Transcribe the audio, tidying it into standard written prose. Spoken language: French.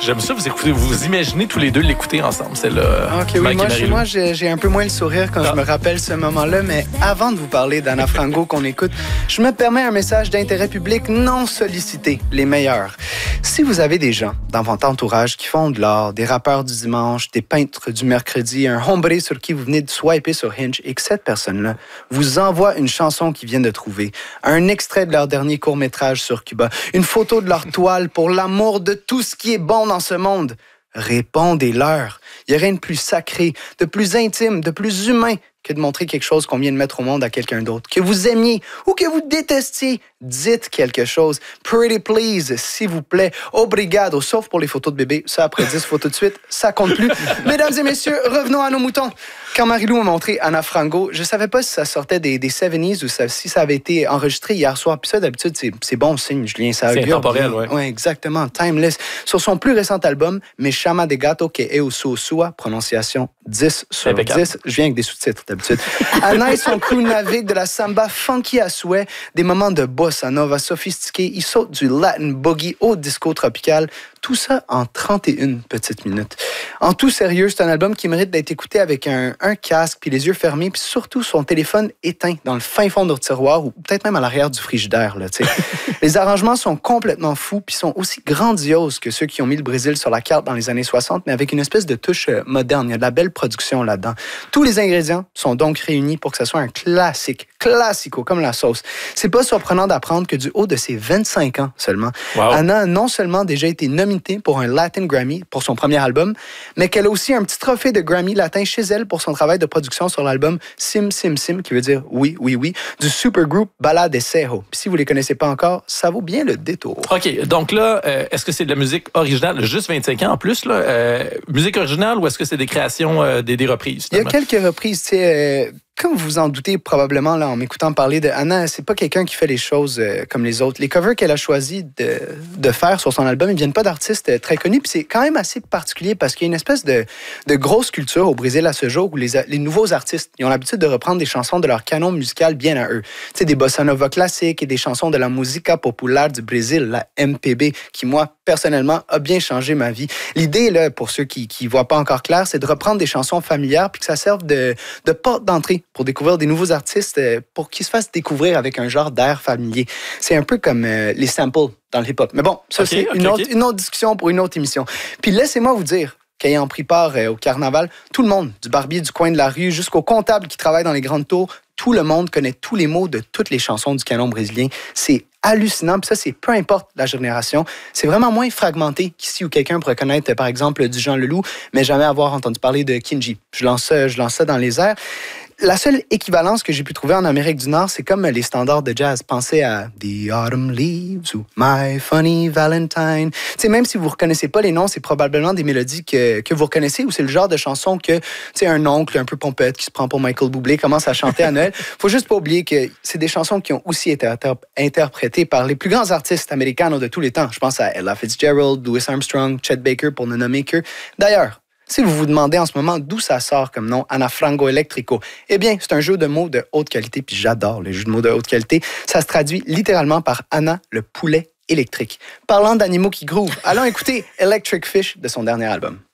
J'aime ça, vous imaginez tous les deux l'écouter ensemble. C'est là. OK, oui, moi, j'ai un peu moins le sourire quand je me rappelle ce moment-là, mais avant de vous parler d'Anna Frango qu'on écoute, je me permets un message d'intérêt public non sollicité, les meilleurs. Si vous avez des gens dans votre entourage qui font de l'art, des rappeurs du dimanche, des peintres du mercredi, un hombre sur qui vous venez de swiper sur Hinge et que cette personne-là vous envoie une chanson qu'ils viennent de trouver, un extrait de leur dernier court-métrage sur Cuba, une photo de leur toile pour l'amour de tout ce qui est bon dans ce monde, répondez-leur. Il n'y a rien de plus sacré, de plus intime, de plus humain que de montrer quelque chose qu'on vient de mettre au monde à quelqu'un d'autre. Que vous aimiez ou que vous détestiez, dites quelque chose. Pretty please, s'il vous plaît. Obrigado, sauf pour les photos de bébé. Ça, après 10 photos de suite, ça compte plus. Mesdames et messieurs, revenons à nos moutons. Quand Marie-Lou m'a montré Anna Frango, je savais pas si ça sortait des 70s ou si ça avait été enregistré hier soir. Puis ça, d'habitude, c'est bon signe, Julien. Ça c'est intemporel, oui. Oui, exactement. Timeless. Sur son plus récent album, Me Chama de Gato que eu sou sua, prononciation 10 sur 10. Je viens avec des sous-titres, d'habitude. Anna et son crew naviguent de la samba funky à souhait, des moments de bossa nova sophistiqués. Ils sautent du Latin boogie au disco tropical. Tout ça en 31 petites minutes. En tout sérieux, c'est un album qui mérite d'être écouté avec un casque, puis les yeux fermés, puis surtout son téléphone éteint dans le fin fond de notre tiroir ou peut-être même à l'arrière du frigidaire. Là, les arrangements sont complètement fous, puis sont aussi grandioses que ceux qui ont mis le Brésil sur la carte dans les années 60, mais avec une espèce de touche moderne. Il y a de la belle production là-dedans. Tous les ingrédients sont donc réunis pour que ça soit un classico, comme la sauce. C'est pas surprenant d'apprendre que du haut de ses 25 ans seulement, Anna a non seulement déjà été nominée pour un Latin Grammy pour son premier album, mais qu'elle a aussi un petit trophée de Grammy latin chez elle pour son travail de production sur l'album Sim Sim Sim, qui veut dire oui, oui, oui, du supergroupe Bala de Cerro. Puis si vous les connaissez pas encore, ça vaut bien le détour. OK, donc là, est-ce que c'est de la musique originale, juste 25 ans en plus, là, musique originale, ou est-ce que c'est des créations, des reprises? Finalement? Il y a quelques reprises, tu sais. Comme vous vous en doutez probablement là, en m'écoutant parler de Anna, c'est pas quelqu'un qui fait les choses comme les autres. Les covers qu'elle a choisi de faire sur son album, ils viennent pas d'artistes très connus. Puis c'est quand même assez particulier parce qu'il y a une espèce de grosse culture au Brésil à ce jour où les nouveaux artistes, ils ont l'habitude de reprendre des chansons de leur canon musical bien à eux. Tu sais, des bossa nova classiques et des chansons de la musica populaire du Brésil, la MPB, qui moi, personnellement, a bien changé ma vie. L'idée, là, pour ceux qui voient pas encore clair, c'est de reprendre des chansons familières puis que ça serve de porte d'entrée pour découvrir des nouveaux artistes, pour qu'ils se fassent découvrir avec un genre d'air familier. C'est un peu comme les samples dans le hip-hop. Mais bon, ça, c'est une autre discussion pour une autre émission. Puis laissez-moi vous dire qu'ayant pris part au carnaval, tout le monde, du barbier du coin de la rue jusqu'au comptable qui travaille dans les grandes tours, tout le monde connaît tous les mots de toutes les chansons du canon brésilien. C'est hallucinant. Puis ça, c'est peu importe la génération. C'est vraiment moins fragmenté qu'ici où quelqu'un pourrait connaître, par exemple, du Jean Leloup, mais jamais avoir entendu parler de Kinji. Je lance ça dans les airs. La seule équivalence que j'ai pu trouver en Amérique du Nord, c'est comme les standards de jazz. Pensez à The Autumn Leaves ou My Funny Valentine. Tu sais, même si vous ne reconnaissez pas les noms, c'est probablement des mélodies que vous reconnaissez ou c'est le genre de chanson que, tu sais, un oncle un peu pompette qui se prend pour Michael Bublé commence à chanter à Noël. Faut juste pas oublier que c'est des chansons qui ont aussi été interprétées par les plus grands artistes américains de tous les temps. Je pense à Ella Fitzgerald, Louis Armstrong, Chet Baker, pour ne nommer que. D'ailleurs, si vous vous demandez en ce moment d'où ça sort comme nom, Anna Frango Electrico, eh bien, c'est un jeu de mots de haute qualité, puis j'adore les jeux de mots de haute qualité. Ça se traduit littéralement par Anna, le poulet électrique. Parlant d'animaux qui groovent, allons écouter Electric Fish de son dernier album.